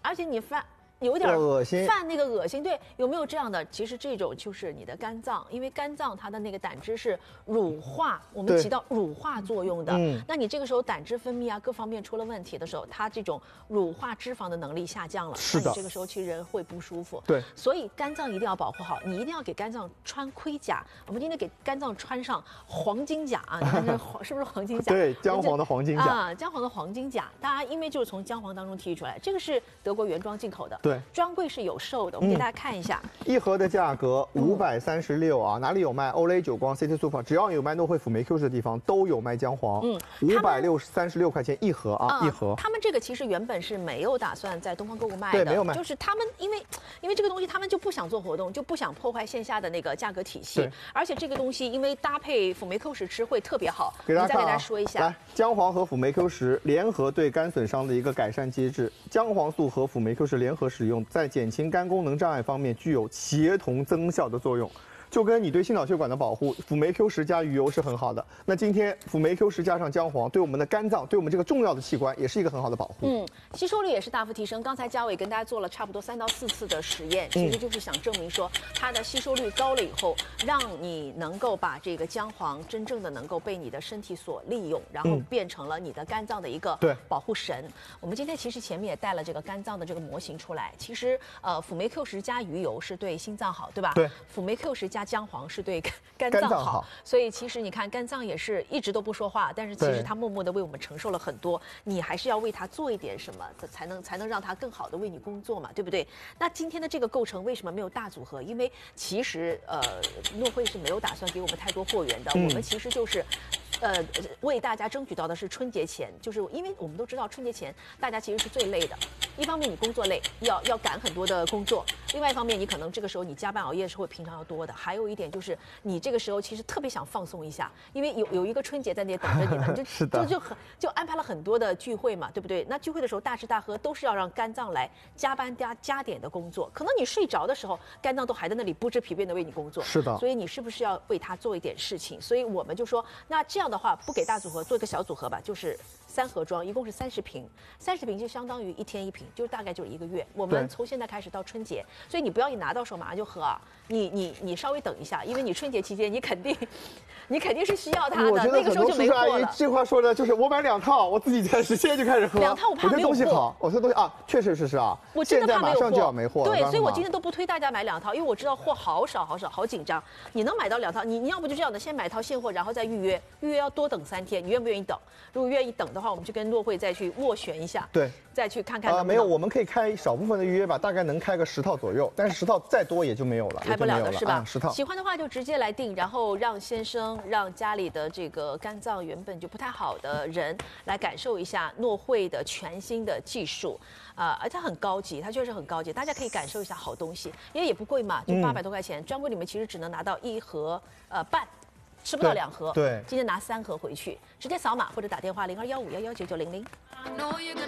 而且你有点恶心， 犯那个恶心，对，有没有这样的？其实这种就是你的肝脏，因为肝脏它的那个胆汁是乳化，我们起到乳化作用的。那你这个时候胆汁分泌啊各方面出了问题的时候，它这种乳化脂肪的能力下降了， 是的， 那你这个时候其实人会不舒服。 对， 所以肝脏一定要保护好，你一定要给肝脏穿盔甲。我们今天给肝脏穿上黄金甲啊，你看这是不是黄金甲？ 对，姜黄的黄金甲啊，姜黄的黄金甲，大家因为就是从姜黄当中提取出来，这个是德国原装进口的。 对， 专柜是有售的，我们给大家看一下， 一盒的价格536啊，哪里有卖？欧莱久光、CT Super， 只要有卖诺惠辅酶 Q 十的地方都有卖姜黄。536块钱一盒啊，一盒。 他们这个其实原本是没有打算在东方购物卖的， 对，没有卖， 就是他们因为这个东西他们就不想做活动，就不想破坏线下的那个价格体系，而且这个东西因为搭配辅酶 Q 十吃会特别好。 给大家看啊， 再给大家说一下， 来，姜黄和辅酶 Q 十联合对肝损伤的一个改善机制，姜黄素和辅酶 Q 十联合使用，在减轻肝功能障碍方面具有协同增效的作用。就跟你对心脑血管的保护，辅酶 Q 十加鱼油是很好的。那今天辅酶 Q 十加上姜黄，对我们的肝脏，对我们这个重要的器官，也是一个很好的保护。 吸收率也是大幅提升。刚才嘉伟跟大家做了差不多3到4次的实验，其实就是想证明说它的吸收率高了以后，让你能够把这个姜黄真正的能够被你的身体所利用，然后变成了你的肝脏的一个保护神。我们今天其实前面也带了这个肝脏的这个模型出来。其实辅酶 Q 十加鱼油是对心脏好，对吧？ 对。 辅酶 Q 十加姜黄是对肝脏好，所以其实你看肝脏也是一直都不说话，但是其实它默默的为我们承受了很多，你还是要为它做一点什么，才能让它更好的为你工作嘛，对不对？那今天的这个构成为什么没有大组合？因为其实诺惠是没有打算给我们太多货源的，我们其实就是为大家争取到的是春节前，就是因为我们都知道春节前大家其实是最累的，一方面你工作累，要赶很多的工作，另外一方面你可能这个时候你加班熬夜是会平常要多的，还有一点就是你这个时候其实特别想放松一下，因为有一个春节在那里等着你们，就安排了很多的聚会嘛，对不对？那聚会的时候大吃大喝都是要让肝脏来加班加点的工作，可能你睡着的时候肝脏都还在那里不知疲惫的为你工作， 是的， 所以你是不是要为它做一点事情？所以我们就说，那这样的话不给大组合，做一个小组合吧，就是3盒装，一共是30瓶，30瓶就相当于1天1瓶，就大概就是1个月。我们从现在开始到春节，所以你不要一拿到手马上就喝啊，你稍微等一下，因为你春节期间你肯定是需要它的，那个时候就没货了。 这话说的就是我买2套，我自己现在就开始喝。 2套我怕没有货。 我这东西好，我这东西啊，确实是啊。 我真的怕没有货。 现在马上就要没货了。 对，所以我今天都不推大家买2套，因为我知道货好少，好紧张。你能买到2套，你要不就这样的，先买套现货，然后再预约要多等3天，你愿不愿意等？如果愿意等的话，我们就跟诺惠再去斡旋一下， 对， 再去看看。 没有，我们可以开少部分的预约吧，大概能开个10套左右，但是10套再多也就没有了， 开不了的是吧 ？10套。 喜欢的话就直接来订，然后让先生、让家里的这个肝脏原本就不太好的人来感受一下诺惠的全新的技术，而且很高级，它确实很高级，大家可以感受一下好东西，因为也不贵嘛，就800多块钱，专柜里面其实只能拿到1盒半。吃不到2盒， 对， 今天拿3盒回去，直接扫码或者打电话0215119900。